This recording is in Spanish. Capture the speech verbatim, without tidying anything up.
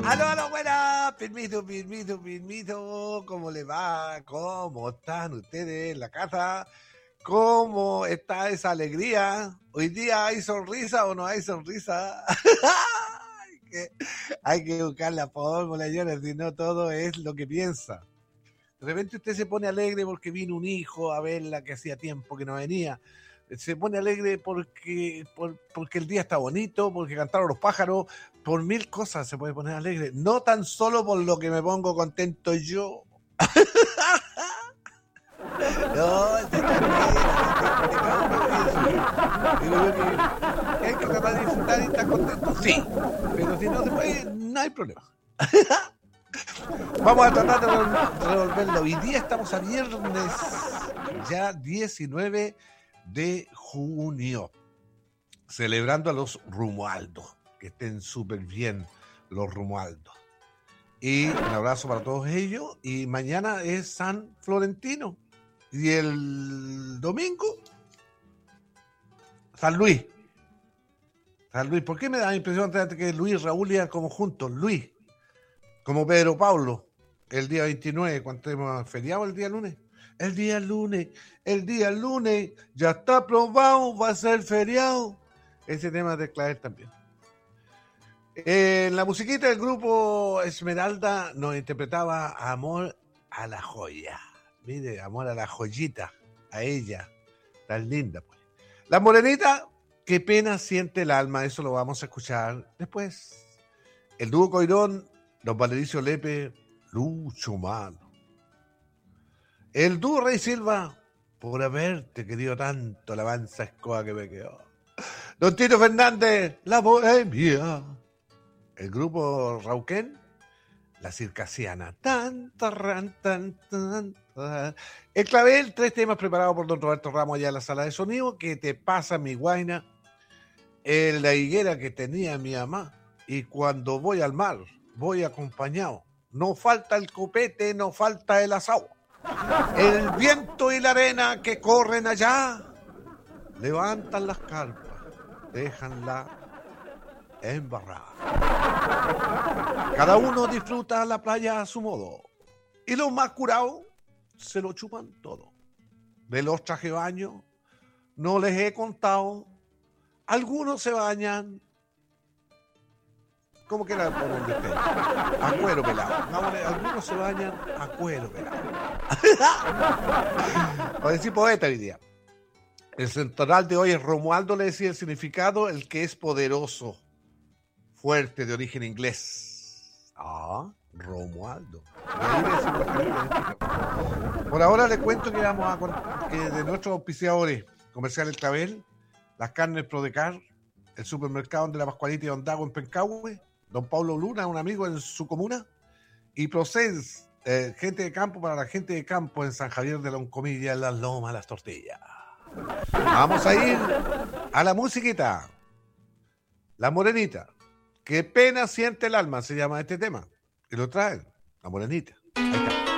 Aló, aló, buenas. Permiso, permiso, permiso. ¿Cómo le va? ¿Cómo están ustedes en la casa? ¿Cómo está esa alegría? ¿Hoy día hay sonrisa o no hay sonrisa? hay, que, hay que buscar la fórmula, señores, si no todo es lo que piensa. De repente usted se pone alegre porque vino un hijo a verla que hacía tiempo que no venía. Se pone alegre porque, por, porque el día está bonito, porque cantaron los pájaros, por mil cosas se puede poner alegre. No tan solo por lo que me pongo contento yo. No, se Digo yo que hay que tratar de disfrutar y estar contento, sí. Pero si no se puede, no hay problema. Vamos a tratar de resolverlo. Hoy día estamos a viernes, ya diecinueve de junio, celebrando a los Romualdos. Que estén súper bien los Romualdos. Y un abrazo para todos ellos. Y mañana es San Florentino. Y el domingo, San Luis. San Luis. ¿Por qué me da la impresión que Luis y Raúl iban como juntos? Luis. Como Pedro Pablo. El día veintinueve, cuando tenemos feriado el día lunes. El día lunes, el día lunes, ya está aprobado, va a ser feriado. Ese tema de Claver también. En la musiquita del grupo Esmeralda nos interpretaba Amor a la joya. Mire, amor a la joyita, a ella, tan linda pues. La morenita, qué pena siente el alma, eso lo vamos a escuchar después. El dúo Coirón, Don Valericio Lepe, Lucho Mano. El dúo Rey Silva, por haberte querido tanto, la mansa escoba que me quedó. Don Tito Fernández, La Bohemia. El grupo Rauquén, La Circasiana. Tan, tan, tan, tan, tan. El clavel, tres temas preparados por don Roberto Ramos allá en la sala de sonido. ¿Qué te pasa, mi guaina? En la higuera que tenía mi mamá. Y cuando voy al mar, voy acompañado. No falta el copete, no falta el asado. El viento y la arena que corren allá levantan las carpas, déjanla embarrada. Cada uno disfruta la playa a su modo y los más curados se lo chupan todo. De los traje baño no les he contado, algunos se bañan. ¿Cómo que era por donde usted? A cuero pelado. No, algunos se bañan a cuero pelado. Voy a decir poeta hoy día. El central de hoy es Romualdo, le decía el significado, el que es poderoso, fuerte, de origen inglés. Ah, Romualdo. Por ahora le cuento que vamos a que de nuestros auspiciadores comerciales Clavel, las carnes Prodecar, el supermercado de la Pascualita y Don Dago en Pencahue, Don Pablo Luna, un amigo en su comuna, y Procens, eh, gente de campo para la gente de campo en San Javier de Loncomilla, en Las Lomas, Las Tortillas. Vamos a ir a la musiquita. La morenita. Qué pena siente el alma, se llama este tema. Y lo traen, la morenita. Ahí está.